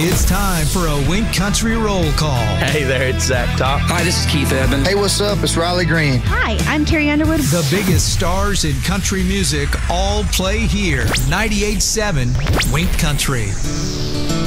It's time for a Wink Country roll call. Hey there, it's Zach Top. Hi, this is Keith Eben. Hey, what's up? It's Riley Green. Hi, I'm Carrie Underwood. The biggest stars in country music all play here. 98.7 Wink Country.